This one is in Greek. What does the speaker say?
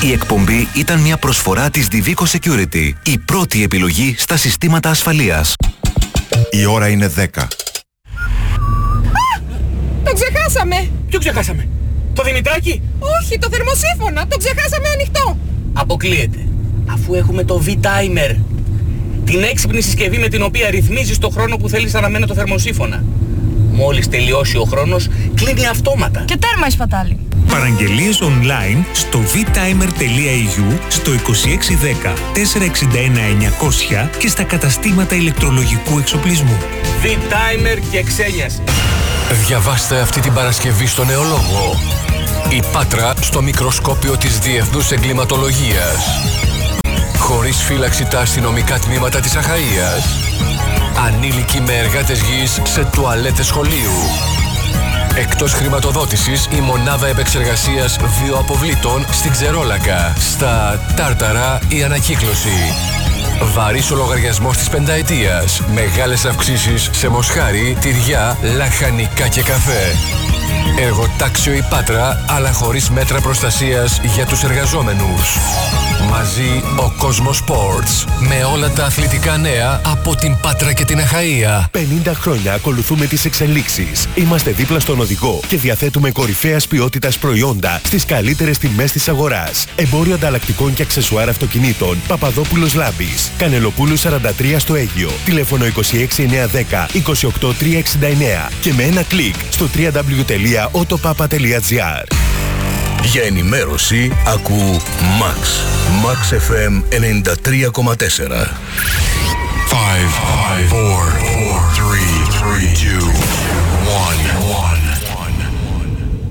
Η εκπομπή ήταν μια προσφορά της Divico Security, η πρώτη επιλογή στα συστήματα ασφαλείας. Η ώρα είναι 10. Το ξεχάσαμε! Ποιο ξεχάσαμε? Το Δημητράκι? Όχι, το θερμοσύφωνα! Το ξεχάσαμε ανοιχτό! Αποκλείεται. Αφού έχουμε το V-Timer. Την έξυπνη συσκευή με την οποία ρυθμίζεις το χρόνο που θέλεις να αναμένει το θερμοσύφωνα. Μόλις τελειώσει ο χρόνος, κλείνει αυτόματα. Και τέρμα η σπατάλη. Παραγγελίες online στο vtimer.eu, στο 2610 461 900 και στα καταστήματα ηλεκτρολογικού εξοπλισμού. V-Timer και ξένιασε. Διαβάστε αυτή την Παρασκευή στο Νεολόγο. Η Πάτρα στο μικροσκόπιο της Διεθνούς Εγκληματολογίας. Χωρίς φύλαξη τα αστυνομικά τμήματα της Αχαΐας. Ανήλικοι με εργάτες γης σε τουαλέτες σχολείου. Εκτός χρηματοδότησης η μονάδα επεξεργασίας βιοαποβλήτων στην Ξερόλακα. Στα Τάρταρα η ανακύκλωση. Βαρύς ο λογαριασμός της πενταετίας. Μεγάλες αυξήσεις σε μοσχάρι, τυριά, λαχανικά και καφέ. Εργοτάξιο η Πάτρα, αλλά χωρίς μέτρα προστασίας για τους εργαζόμενους. Μαζί ο Κόσμος Sports, με όλα τα αθλητικά νέα από την Πάτρα και την Αχαΐα. 50 χρόνια ακολουθούμε τις εξελίξεις. Είμαστε δίπλα στον οδηγό και διαθέτουμε κορυφαίας ποιότητας προϊόντα στις καλύτερες τιμές της αγοράς. Εμπόριο ανταλλακτικών και αξεσουάρ αυτοκινήτων. Παπαδόπουλος Λάμπης. Κανελοπούλου 43 στο Αίγυο. Τηλέφωνο 26910 28369 και με ένα κλικ στο www.autopapa.gr. Για ενημέρωση ακού Max FM 93,4. 5, 4, 3, 2, 1.